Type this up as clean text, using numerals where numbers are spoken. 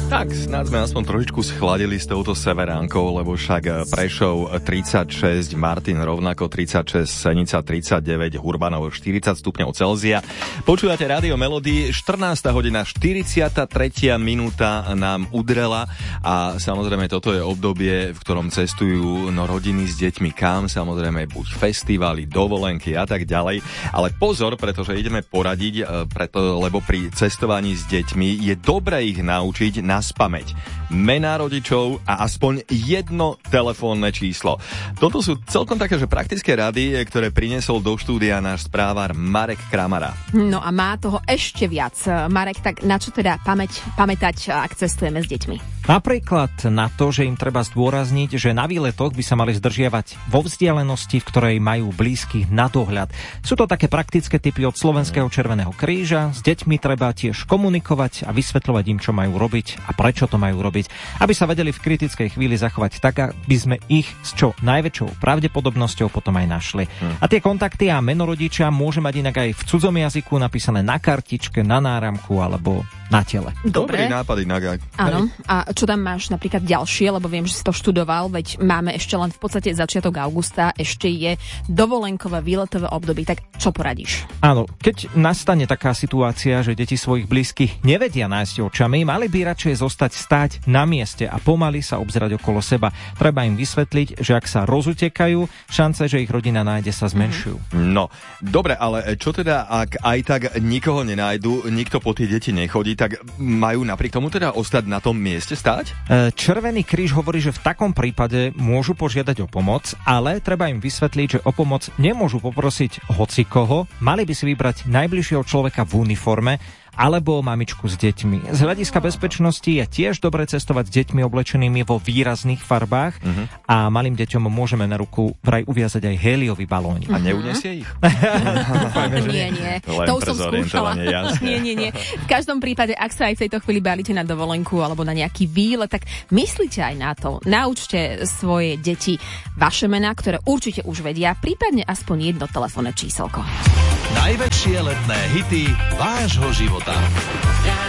Tak, snáď sme aspoň trošičku schladili s touto severánkou, lebo však Prešov 36, Martin rovnako 36, Senica 39, Hurbanov 40 stupňov Celzia. Počúvate Rádio Melody, 14. hodina, 43. minúta nám udrela a samozrejme toto je obdobie, v ktorom cestujú rodiny s deťmi kam, samozrejme buď festivály, dovolenky a tak ďalej. Ale pozor, pretože ideme poradiť, lebo pri cestovaní s deťmi je dobré ich naučiť na spamäť mená rodičov a aspoň jedno telefónne číslo. Toto sú celkom také, že praktické rady, ktoré priniesol do štúdia náš správar Marek Kramara. No a má toho ešte viac. Marek, tak na čo teda pamätať, ak cestujeme s deťmi? Napríklad na to, že im treba zdôrazniť, že na výletoch by sa mali zdržiavať vo vzdialenosti, v ktorej majú blízkych na dohľad. Sú to také praktické tipy od Slovenského Červeného kríža. S deťmi treba tiež komunikovať a vysvetľovať im, čo majú robiť a prečo to majú robiť, aby sa vedeli v kritickej chvíli zachovať tak, aby sme ich s čo najväčšou pravdepodobnosťou potom aj našli. A tie kontakty a meno rodiča môže mať inak aj v cudzom jazyku napísané na kartičke, na náramku alebo na tele. Dobrý nápad inak. Áno. A čo tam máš napríklad ďalšie, lebo viem, že si to študoval, veď máme ešte len v podstate začiatok augusta, ešte je dovolenkové výletové obdobie, tak čo poradíš? Áno, keď nastane taká situácia, že deti svojich blízkych nevedia nájsť očami, mali by radšej zostať stáť na mieste a pomaly sa obzerať okolo seba. Treba im vysvetliť, že ak sa rozutekajú, šance, že ich rodina nájde, sa zmenšujú. No, dobre, ale čo teda, ak aj tak nikoho nenájdu, nikto po tie deti nechodí, tak majú napriek tomu teda ostať na tom mieste stáť? Červený kríž hovorí, že v takom prípade môžu požiadať o pomoc, ale treba im vysvetliť, že o pomoc nemôžu poprosiť hocikoho, mali by si vybrať najbližšieho človeka v uniforme alebo mamičku s deťmi. Z hľadiska bezpečnosti je tiež dobre cestovať s deťmi oblečenými vo výrazných farbách a malým deťom môžeme na ruku vraj uviazať aj héliový balónik. A neuniesie ich? Nie. To už som skúšala. Nie. V každom prípade, ak sa aj v tejto chvíli balíte na dovolenku alebo na nejaký výlet, tak myslíte aj na to. Naučte svoje deti vaše mená, ktoré určite už vedia, prípadne aspoň jedno telefónne číselko. Najväčšie letné hity vášho života.